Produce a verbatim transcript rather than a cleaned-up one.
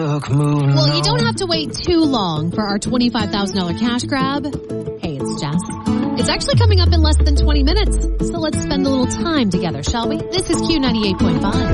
Well, you don't have to wait too long for our twenty-five thousand dollars cash grab. Hey, it's Jess. It's actually coming up in less than twenty minutes, so let's spend a little time together, shall we? This is Q ninety-eight point five.